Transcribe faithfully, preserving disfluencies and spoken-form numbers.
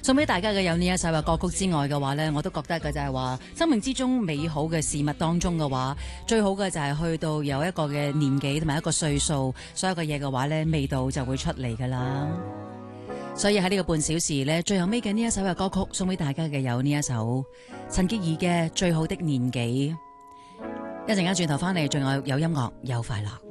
送俾大家嘅有呢一首嘅歌曲之外嘅話呢，我都覺得嘅就係話，生命之中美好嘅事物當中嘅話，最好嘅就係去到有一個嘅年紀同埋一個歲數，所有嘅嘢嘅話呢，味道就會出嚟噶啦。所以喺呢個半小時呢，最後尾嘅呢一首嘅歌曲送俾大家嘅有呢一首陳潔儀嘅《最好的年紀》。一陣間轉頭翻嚟，仲有有音樂有快樂。